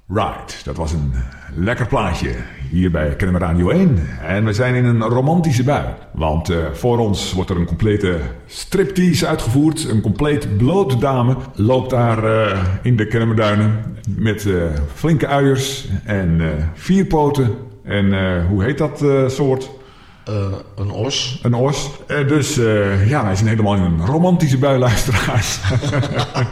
Right, dat was een lekker plaatje hier bij Kennemer Radio 1. En we zijn in een romantische bui. Want voor ons wordt er een complete striptease uitgevoerd. Een compleet blote dame loopt daar in de Kennemerduinen met flinke uiers en 4 poten. En hoe heet dat soort? Een os. Een os. Dus wij zijn helemaal in een romantische bui, luisteraars.